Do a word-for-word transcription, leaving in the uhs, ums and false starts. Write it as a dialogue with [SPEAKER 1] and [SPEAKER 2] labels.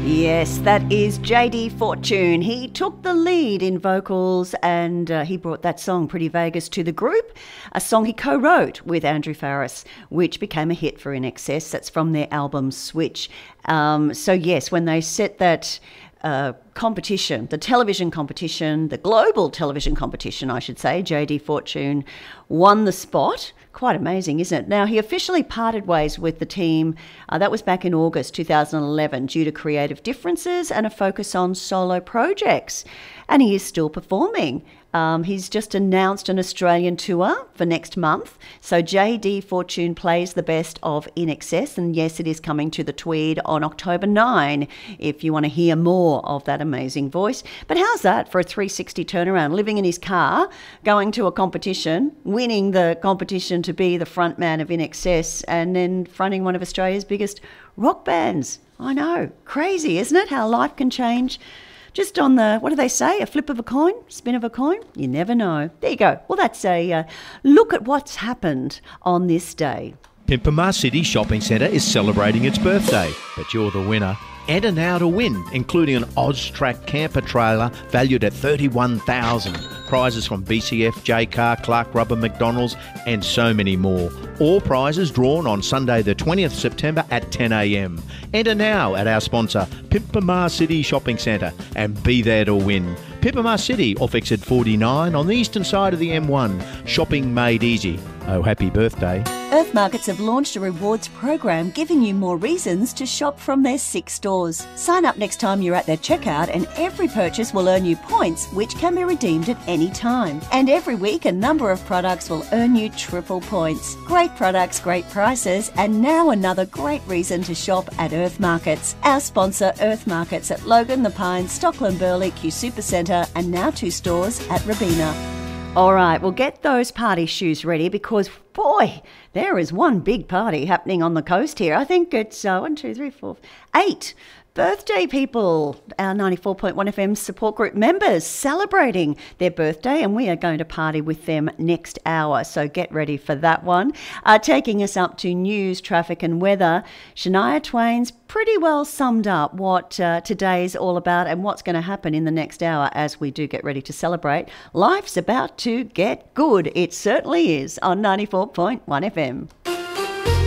[SPEAKER 1] Yes, that is J D Fortune. He took the lead in vocals and uh, he brought that song, Pretty Vegas, to the group, a song he co-wrote with Andrew Farriss, which became a hit for I N X S. That's from their album Switch. Um, so yes, when they set that uh, competition, the television competition, the global television competition, I should say, J D Fortune won the spot. Quite amazing, isn't it? Now, he officially parted ways with the team. Uh, that was back in August two thousand eleven due to creative differences and a focus on solo projects. And he is still performing. Um, he's just announced an Australian tour for next month. So J D Fortune plays the best of I N X S. And yes, it is coming to the Tweed on October ninth if you want to hear more of that amazing voice. But how's that for a three sixty turnaround? Living in his car, going to a competition, winning the competition to be the front man of I N X S, and then fronting one of Australia's biggest rock bands. I know, crazy, isn't it? How life can change just on the, what do they say, a flip of a coin, spin of a coin? You never know. There you go. Well, that's a uh, look at what's happened on this day.
[SPEAKER 2] Pimpama City Shopping Centre is celebrating its birthday, but you're the winner. Enter now to win, including an Oztrack camper trailer valued at thirty-one thousand dollars. Prizes from B C F, J-Car, Clark Rubber, McDonald's and so many more. All prizes drawn on Sunday the twentieth of September at ten a m. Enter now at our sponsor, Pimpama City Shopping Centre, and be there to win. Pimpama City off exit forty-nine on the eastern side of the M one. Shopping made easy. Oh, happy birthday.
[SPEAKER 1] Earth Markets have launched a rewards program giving you more reasons to shop from their six stores. Sign up next time you're at their checkout and every purchase will earn you points which can be redeemed at any time. And every week a number of products will earn you triple points. Great products, great prices, and now another great reason to shop at Earth Markets. Our sponsor Earth Markets at Logan, The Pines, Stockland, Burleigh, Q Supercentre and now two stores at Robina. All right, well, get those party shoes ready because, boy, there is one big party happening on the coast here. I think it's uh, one, two, three, four, eight birthday people, our ninety-four point one F M support group members celebrating their birthday, and we are going to party with them next hour. So get ready for that one. Uh, taking us up to news, traffic and weather, Shania Twain's pretty well summed up what uh, today's all about and what's going to happen in the next hour as we do get ready to celebrate. Life's about to get good. It certainly is on ninety-four point one F M.